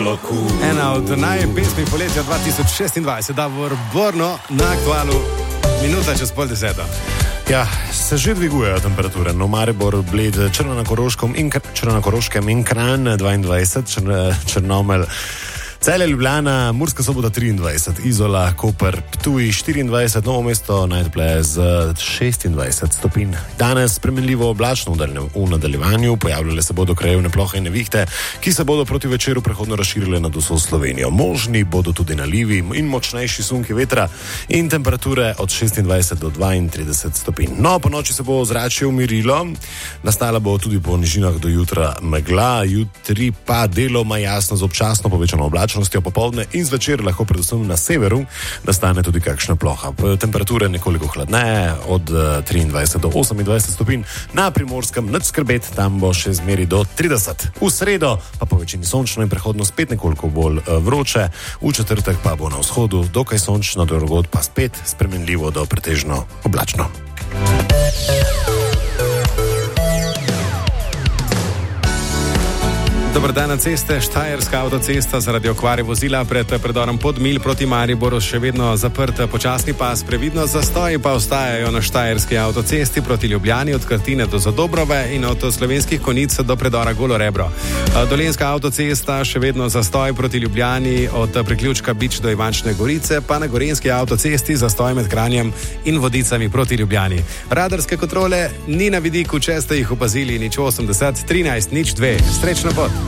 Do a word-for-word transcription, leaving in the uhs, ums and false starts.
bilo cool. Ena od najpesmih poletja dva tisoč šestindvajset, Davor Borno na Aktualu, minuta čez pol deseta. Ja, se že dvigujejo temperature. No, Maribor, Bled, Črno na Koroškem in, Črno na Koroškem in Kranj dvaindvajset, Čr, Črnomelj, Celje, Ljubljana, Murska Sobota triindvajset, Izola, Koper, Ptuj štiriindvajset, Novo mesto najtopleje z šestindvajset stopinj. Danes spremenljivo oblačno v nadaljevanju, pojavljale se bodo krajevne plohe in nevihte, ki se bodo proti večeru prehodno razširile nad vso Slovenijo. Možni bodo tudi nalivi in močnejši sunki vetra in temperature od šestindvajset do dvaintrideset stopinj. No, po noči se bo ozračje umirilo, nastala bo tudi po nižinah do jutra megla, jutri pa deloma jasno z občasno povečano oblačnostjo, popoldne in zvečer lahko predvsem na severu nastane tudi kakšna ploha. Temperature nekoliko hladneje, od triindvajset do osemindvajset stopinj, na Primorskem nič skrbeti, tam bo še zmeri do trideset. V sredo pa po večini sončno in prehodno spet nekoliko bolj vroče, v četrtek pa bo na vzhodu dokaj sončno, drugod pa spet spremenljivo do pretežno oblačno. Dober dan na ceste. Štajerska avtocesta zaradi okvare vozila pred predorom Podmilj proti Mariboru še vedno zaprt. Počasni pas, previdno, zastoji pa ostajajo na Štajerski avtocesti proti Ljubljani od Krtine do Zadobrove in od Slovenskih Konjic do predora Golo Rebro. Dolenjska avtocesta še vedno zastoj proti Ljubljani od priključka Bič do Ivančne Gorice, pa na Gorenjski avtocesti zastoj med Kranjem in Vodicami proti Ljubljani. Radarske kontrole ni na vidiku, če ste jih opazili, nič osemdeset trinajst nič dve. Srečno pot!